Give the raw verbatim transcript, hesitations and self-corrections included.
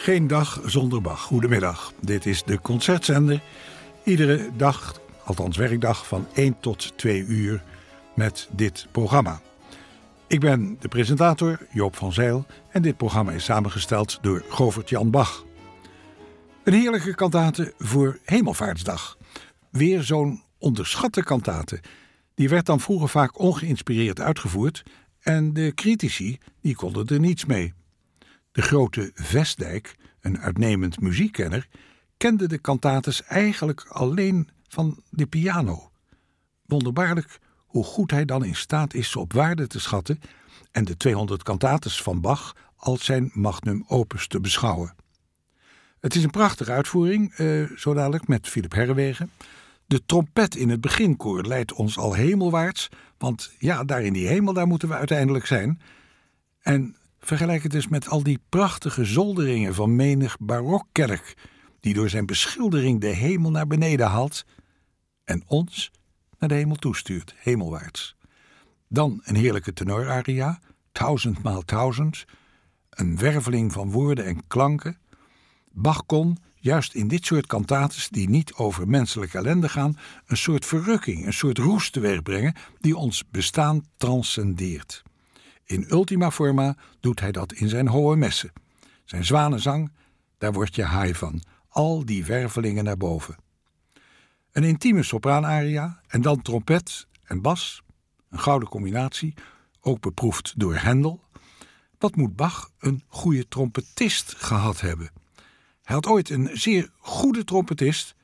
Geen dag zonder Bach. Goedemiddag. Dit is de Concertzender. Iedere dag, althans werkdag, van één tot twee uur met dit programma. Ik ben de presentator, Joop van Zijl, en dit programma is samengesteld door Govert-Jan Bach. Een heerlijke kantate voor Hemelvaartsdag. Weer zo'n onderschatte kantate. Die werd dan vroeger vaak ongeïnspireerd uitgevoerd en de critici die konden er niets mee. De grote Vestdijk, een uitnemend muziekkenner, kende de kantates eigenlijk alleen van de piano. Wonderbaarlijk hoe goed hij dan in staat is ze op waarde te schatten en de tweehonderd kantates van Bach als zijn magnum opus te beschouwen. Het is een prachtige uitvoering, uh, zo dadelijk met Philip Herrewegen. De trompet in het beginkoor leidt ons al hemelwaarts, want ja, daar in die hemel, daar moeten we uiteindelijk zijn. En vergelijk het dus met al die prachtige zolderingen van menig barokkerk, die door zijn beschildering de hemel naar beneden haalt en ons naar de hemel toestuurt, hemelwaarts. Dan een heerlijke tenoraria, Thousand maal Thousand, een werveling van woorden en klanken. Bach kon, juist in dit soort kantates die niet over menselijke ellende gaan, een soort verrukking, een soort roes teweeg brengen die ons bestaan transcendeert. In ultima forma doet hij dat in zijn hohe messen. Zijn zwanenzang, daar word je high van. Al die wervelingen naar boven. Een intieme sopraanaria en dan trompet en bas. Een gouden combinatie, ook beproefd door Hendel. Wat moet Bach een goede trompetist gehad hebben? Hij had ooit een zeer goede trompetist,